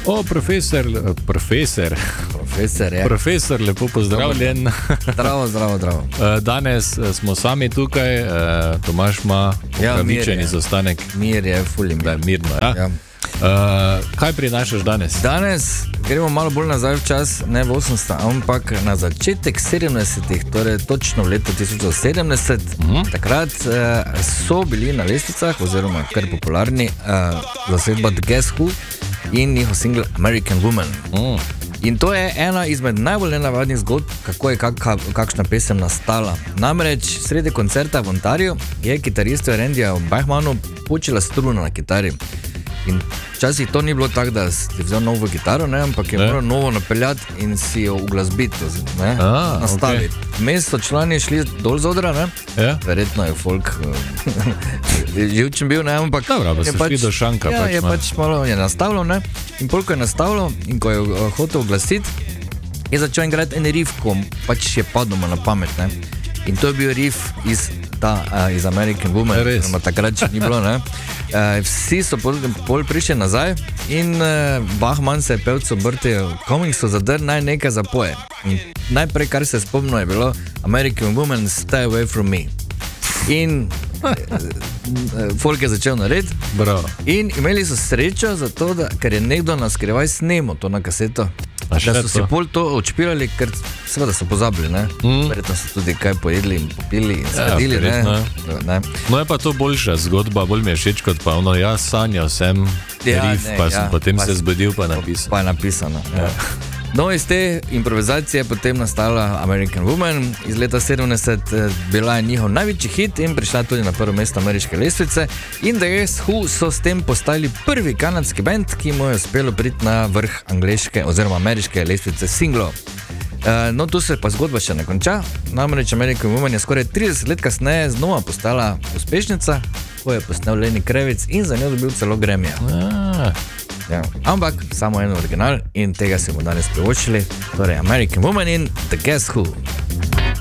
Profesor, je. Profesor, lepo pozdravljen. Zdravo. Danes smo sami tukaj, Tomaž ima upravičen izostanek. Mir je, fulim. Da, mirno, ja. Kaj prinašaš danes? Danes gremo malo bolj nazaj v čas, ne v 80, ampak na začetek 70-ih, torej točno v letu 1970. Takrat so bili na lestvicah, oziroma kar popularni, zasedba The Guess Who in njihov single American Woman. In to je ena izmed najbolj nenavadnih zgodb, kako je kakšna pesem nastala. Namreč sredi koncerta v Ontariju je kitaristu Randyju Bachmanu počela struna na kitari. In včasih to ni bilo tako, da si vzel novo kitaro, ne, ampak je moral novo napeljati in si jo uglasbiti, nastaviti. Vmes so člani šli dol z odra, ne? Verjetno je folk živčen bil, ne, ampak dobro, pa so šli do šanka. Je pač malo je nastavljal, ne, in polko je nastavljal in ko je hotel uglasiti, je začel igrati en riff, ko pač je padlo na pamet, ne. In to je bil riff iz American Woman, takrat še ni bilo, ne. Vsi so pol prišli nazaj in Bachman se je pevcu obrtil, coming so zadr, naj nekaj zapoje. In najprej, kar se spomnil, je bilo American Woman, stay away from me. In folk je začel narediti. In imeli so srečo zato, ker je nekdo na skrivaj snemal to na kaseto. Da so si pol to odšpirali, ker seveda so pozabili, ne? Verjetno so tudi kaj pojedli in popili in sledili, ne? No je pa to boljša zgodba, bolj mi je všeč kot pa ono, jaz sanjal sem riff, pa sem potem se zbudil pa napisal. Pa je napisano, No, iz te improvizacije je potem nastala American Woman. Iz leta 70 bila je njihov največji hit in prišla tudi na prvo mesto ameriške lestvice. In The Guess Who so s tem postali prvi kanadski band, ki mu je uspelo priti na vrh angleške oziroma ameriške lestvice singlov. No, tu se pa zgodba še ne konča. Namreč American Woman je skoraj 30 let kasneje znova postala uspešnica, ko je posnel Lenny Kravitz in za njo dobil celo Grammyja. Ampak samo en original in tega se bomo danes privoščili, torej American Woman in The Guess Who.